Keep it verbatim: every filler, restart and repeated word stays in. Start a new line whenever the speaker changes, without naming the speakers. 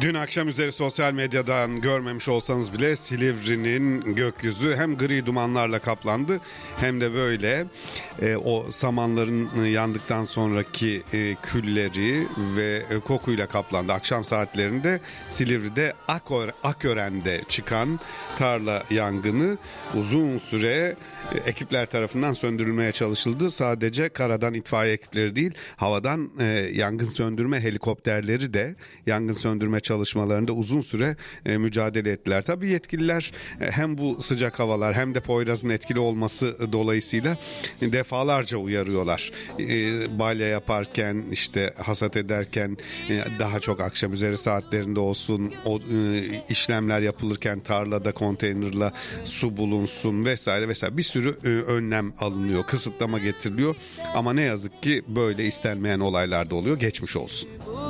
Dün akşam üzeri sosyal medyadan görmemiş olsanız bile Silivri'nin gökyüzü hem gri dumanlarla kaplandı hem de böyle e, o samanların yandıktan sonraki e, külleri ve e, kokuyla kaplandı. Akşam saatlerinde Silivri'de Akör, Akören'de çıkan tarla yangını uzun süre e, ekipler tarafından söndürülmeye çalışıldı. Sadece karadan itfaiye ekipleri değil, havadan e, yangın söndürme helikopterleri de yangın söndürme çalışmalarında uzun süre e, mücadele ettiler. Tabii yetkililer e, hem bu sıcak havalar hem de Poyraz'ın etkili olması dolayısıyla e, defalarca uyarıyorlar. E, balya yaparken, işte hasat ederken e, daha çok akşam üzeri saatlerinde olsun, o e, işlemler yapılırken tarlada konteynerla su bulunsun vesaire vesaire bir sürü e, önlem alınıyor, kısıtlama getiriliyor ama ne yazık ki böyle istenmeyen olaylar da oluyor. Geçmiş olsun.